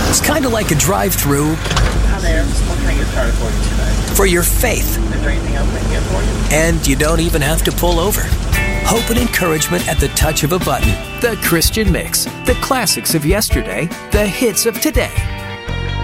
It's kind of like a drive-through Hi there. What can I get started for you today? for your faith. Is there anything else I can get for you? And you don't even have to pull over. Hope and encouragement at the touch of a button. The Christian Mix. The classics of yesterday, the hits of today.